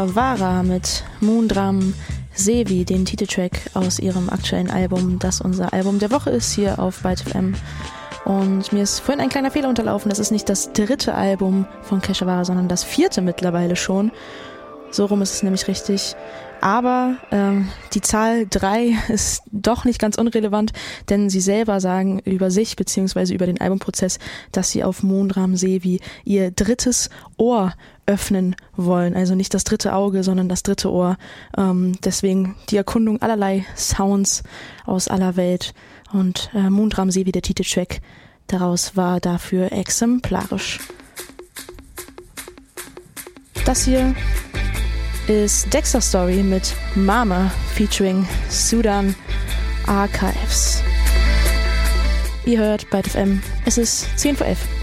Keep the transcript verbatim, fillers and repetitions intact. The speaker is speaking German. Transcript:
Vara mit Moondram Sevi, den Titeltrack aus ihrem aktuellen Album, das unser Album der Woche ist, hier auf Byte F M. Und mir ist vorhin ein kleiner Fehler unterlaufen. Das ist nicht das dritte Album von Kesha Vara, sondern das vierte mittlerweile schon. So rum ist es nämlich richtig. Aber ähm, die Zahl drei ist doch nicht ganz unrelevant, denn sie selber sagen über sich bzw. über den Albumprozess, dass sie auf Moondram Sevi ihr drittes Ohr öffnen wollen. Also nicht das dritte Auge, sondern das dritte Ohr. Ähm, deswegen die Erkundung allerlei Sounds aus aller Welt. Und äh, Moondram Sevi, der Titeltrack daraus, war dafür exemplarisch. Das hier ist Dexter Story mit Mama featuring Sudan Archives. Ihr hört Byte F M. Es ist zehn vor elf.